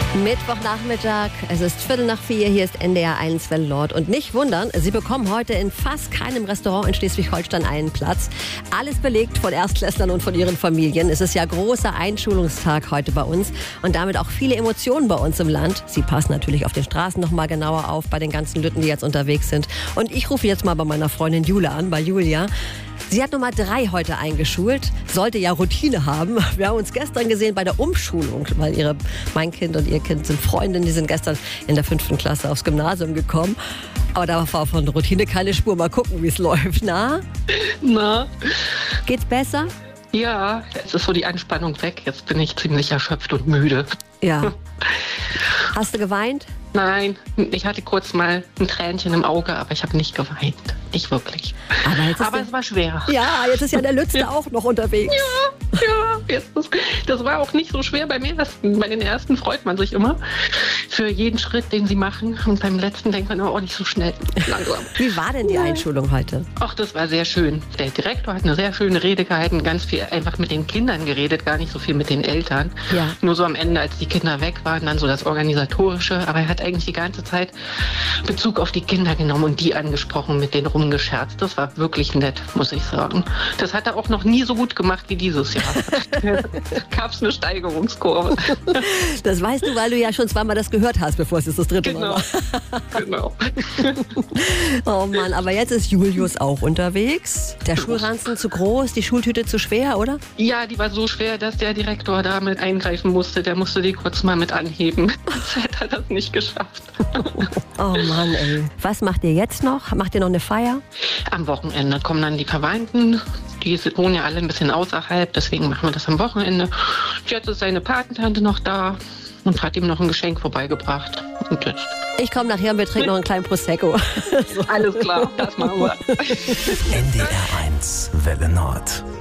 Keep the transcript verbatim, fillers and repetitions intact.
Mittwochnachmittag, es ist Viertel nach vier, hier ist N D R eins Welle Nord. Und nicht wundern, Sie bekommen heute in fast keinem Restaurant in Schleswig-Holstein einen Platz. Alles belegt von Erstklässlern und von ihren Familien. Es ist ja großer Einschulungstag heute bei uns und damit auch viele Emotionen bei uns im Land. Sie passen natürlich auf den Straßen noch mal genauer auf bei den ganzen Lütten, die jetzt unterwegs sind. Und ich rufe jetzt mal bei meiner Freundin Jule an, bei Julia. Sie hat Nummer drei heute eingeschult, sollte ja Routine haben. Wir haben uns gestern gesehen bei der Umschulung, weil ihre, mein Kind und ihr Kind sind Freundinnen, die sind gestern in der fünften Klasse aufs Gymnasium gekommen. Aber da war von Routine keine Spur. Mal gucken, wie es läuft. Na? Na? Geht's besser? Ja, jetzt ist so die Anspannung weg. Jetzt bin ich ziemlich erschöpft und müde. Ja. Hast du geweint? Nein, ich hatte kurz mal ein Tränchen im Auge, aber ich habe nicht geweint. Nicht wirklich. Aber, jetzt ist aber der, es war schwer. Ja, jetzt ist ja der Lützte ja auch noch unterwegs. Ja, ja. Jetzt ist, das war auch nicht so schwer beim ersten. Bei den ersten freut man sich immer für jeden Schritt, den sie machen. Und beim letzten denkt man, oh, nicht so schnell, langsam. Wie war denn die ja. Einschulung heute? Ach, das war sehr schön. Der Direktor hat eine sehr schöne Rede gehalten, ganz viel einfach mit den Kindern geredet, gar nicht so viel mit den Eltern. Ja. Nur so am Ende, als die Kinder weg waren, dann so das Organisatorische. Aber er hat eigentlich die ganze Zeit Bezug auf die Kinder genommen und die angesprochen, mit denen rumgescherzt. Das war wirklich nett, muss ich sagen. Das hat er auch noch nie so gut gemacht wie dieses Jahr. Gab es eine Steigerungskurve. Das weißt du, weil du ja schon zweimal das gehört hast, bevor es jetzt das dritte Genau. Mal war. Genau. Oh Mann, aber jetzt ist Julius auch unterwegs. Der Schulranzen zu groß, die Schultüte zu schwer, oder? Ja, die war so schwer, dass der Direktor da mit eingreifen musste. Der musste die kurz mal mit anheben. Sonst hätte er das nicht geschafft. Oh Mann, ey. Was macht ihr jetzt noch? Macht ihr noch eine Feier? Am Wochenende kommen dann die Verwandten. Die wohnen ja alle ein bisschen außerhalb, deswegen machen wir das am Wochenende. Jetzt ist seine Patentante noch da und hat ihm noch ein Geschenk vorbeigebracht. Und jetzt. Ich komme nachher und wir trinken noch einen kleinen Prosecco. So. Alles klar, das machen wir. N D R eins Welle Nord.